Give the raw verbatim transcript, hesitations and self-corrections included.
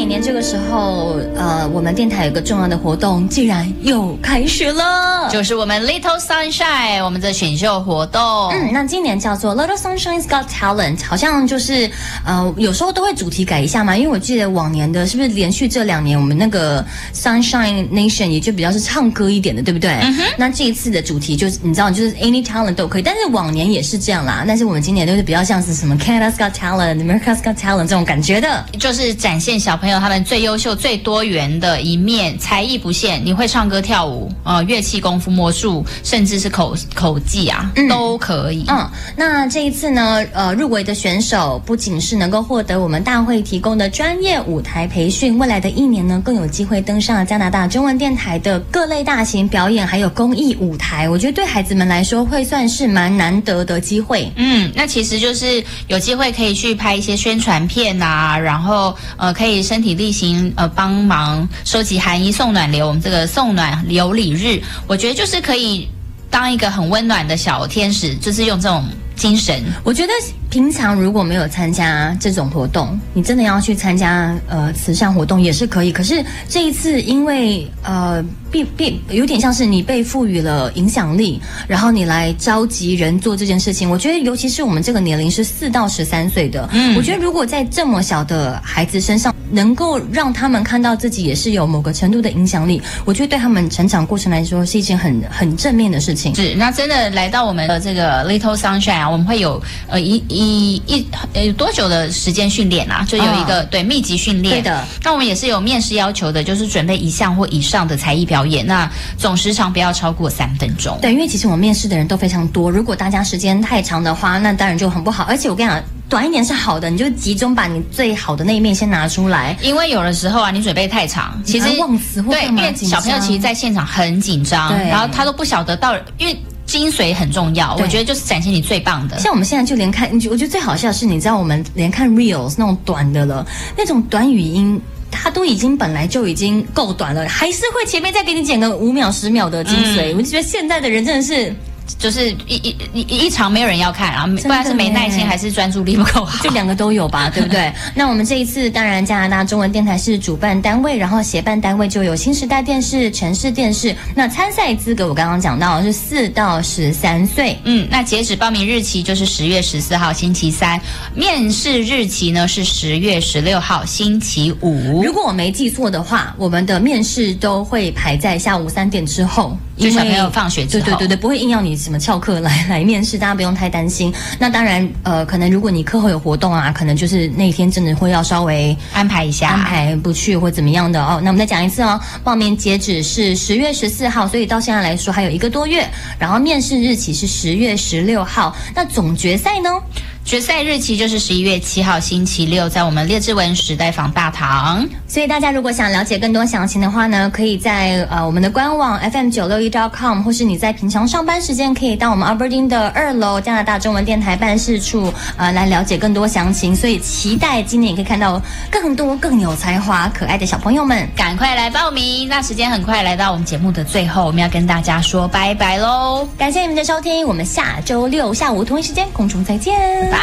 每年这个时候，呃，我们电台有个重要的活动，竟然又开始了， 就是我们 Little Sunshine 我们的选秀活动。 嗯，那今年叫做 Little Sunshine's Got Talent， 好像就是呃，有时候都会主题改一下嘛，因为我记得往年的是不是连续这两年我们那个 Sunshine Nation 也就比较是唱歌一点的，对不对？嗯哼。那这一次的主题就是你知道，就是 Any Talent 都可以，但是往年也是这样啦。但是我们今年都是比较像是什么 Canada's Got Talent、America's Got Talent 这种感觉的， 就是展现小朋友他们最优秀、最多元的一面，才艺不限。你会唱歌、跳舞，呃，乐器、功夫、魔术，甚至是口口技啊，嗯、都可以。 嗯，那这一次呢，呃，入围的选手不仅是能够获得我们大会提供的专业舞台培训，未来的一年呢，更有机会登上加拿大中文电台的各类大型表演，还有公益舞台。我觉得对孩子们来说，会算是蛮难得的机会。 嗯，那其实就是有机会可以去拍一些宣传片啊，然后呃，可以身体力行，呃，帮忙收集寒衣送暖流，我们这个送暖流礼日，我觉得就是可以当一个很温暖的小天使，就是用这种精神。 我觉得平常如果没有参加这种活动，你真的要去参加呃慈善活动也是可以。可是这一次因为呃变变有点像是你被赋予了影响力，然后你来召集人做这件事情。我觉得尤其是我们这个年龄是四到十三岁的，嗯，我觉得如果在这么小的孩子身上，能够让他们看到自己也是有某个程度的影响力，我觉得对他们成长过程来说是一件很很正面的事情。 是，那真的来到我们的这个 Little Sunshine 啊，我们会有呃一一一呃有多久的时间训练啊？就有一个、哦、对密集训练。 对的。 那我们也是有面试要求的，就是准备一项或以上的才艺表演，那总时长不要超过三分钟。 对，因为其实我面试的人都非常多，如果大家时间太长的话，那当然就很不好。而且我跟你讲，短一点是好的，你就集中把你最好的那一面先拿出来。 因为有的时候啊，你准备太长，其实忘词或对，因为小朋友其实在现场很紧张，然后他都不晓得到，因为精髓很重要，我觉得就是展现你最棒的。 像我们现在就连看，我觉得最好笑的是，你知道我们连看 reels 那种短的了，那种短语音。它都已经本来就已经够短了，还是会前面再给你剪个五秒十秒的精髓。嗯、我就觉得现在的人真的是， 就是一一一一场没有人要看啊，不然是没耐心还是专注力不够好， 就两个都有吧，对不对？那我们这一次当然加拿大中文电台是主办单位，然后协办单位就有新时代电视、城市电视。那参赛资格我刚刚讲到是四到十三岁， 嗯，那截止报名日期就是十月十四号星期三，面试日期呢是十月十六号星期五。 如果我没记错的话，我们的面试都会排在下午三点之后， 就小朋友放学之后， 对对对对，不会硬要你什么翘课来来面试，大家不用太担心。那当然，呃，可能如果你课后有活动啊，可能就是那天真的会要稍微安排一下， 安排不去或怎么样的哦。那我们再讲一次哦，报名截止是十月十四号，所以到现在来说还有一个多月。然后面试日期是十月十六号。那总决赛呢？ 决赛日期就是十一月七号星期六，在我们列治文时代坊大堂。 所以大家如果想了解更多详情的话呢，可以在呃我们的官网 F M 九六一 dot com， 或是你在平常上班时间可以到我们 Albertine 的二楼加拿大中文电台办事处呃来了解更多详情。所以期待今年也可以看到更多更有才华可爱的小朋友们， 赶快来报名。那时间很快来到我们节目的最后，我们要跟大家说拜拜喽！ 感谢你们的收听，我们下周六下午同一时间空中再见。